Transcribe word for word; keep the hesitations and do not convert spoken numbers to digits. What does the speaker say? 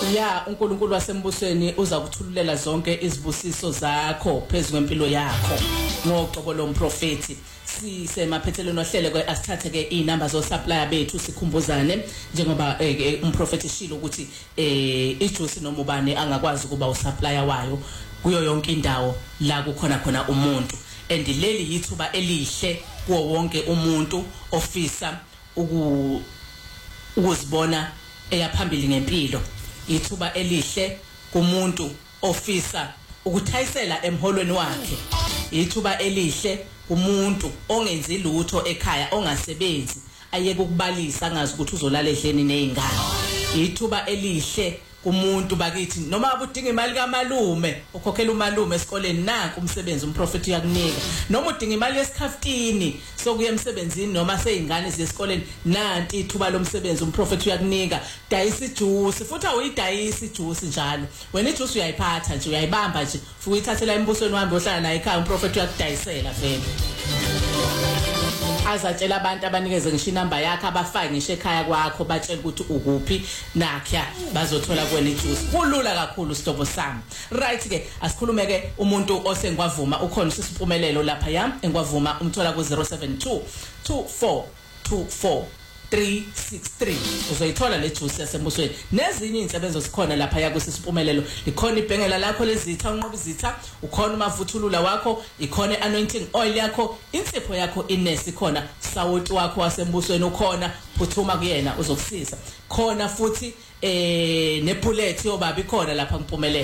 Ya uNkulunkulu wasembusweni uza kuthululela zonke izibusiso zakho phezulu kwempilo yakho ngoqobo lomprofeti. Sisemaphethelweni ohlele kwe asithathe ke inamba zo supplier bethu sikhumbuzane njengoba umprofeti shilo ukuthi eh ijuice noma ubani angakwazi kuba usupplier wayo kuyo yonke indawo la kukhona khona umuntu. And leli yithuba elihle kuwo wonke umuntu ofisa uku ukuzibona eyaphambili ngempilo. Ithuba elihle kumuntu ofisa ukuthayisela emholweni wakhe. Ithuba elihle kumuntu ongenzi lutho ekhaya ongasebenzi ayeke ukubalisa angazi ukuthi uzolala edleni nezingane. Ithuba elihle kumuntu bakithi noma udinga imali kaMalume ukhokhela uMalume esikoleni nanku umsebenzi umprofeti uyakunika. Noma udinga imali yesikhaftini sokuya emsebenzini noma seyingane zesikoleni nanti ithuba lomsebenzi umprofeti uyakunika. Dayisa ijuice futhi awuyidayisa ijuice njalo. Wena ijuice uyayiphatha nje uyayibamba nje futhi uyithathela embusweni wami ohlala naye ekhaya umprofeti uyakudayisela vele. Azatshela abantu abanikeze ngisho inamba yakhe abafake ngisho ekhaya kwakho batshela ukuthi ukuphi nakhya bazothola kuwena ijuice. Kulula kakhulu sithobo sami. Right ke asikhulume ke umuntu osengwavuma ukhona sisiphumelelo lapha ya engwavuma umthola ku zero seven two two four two four three six three. Uzoyithola le juice yasembusweni nezinye insebenzo sikhona lapha ya kusisiphumelelo. Likhona ibhengela lakho lezitha unqoba izitha, ukhona umavuthulula wakho, ikhona anointing oil yakho, insipho yakho inesi khona, sawoti wakho wasembusweni ukhona, phuthuma kuyena uzokusiza. Khona futhi eh ne bullet yobaba ikhona lapha ngiphumelelo.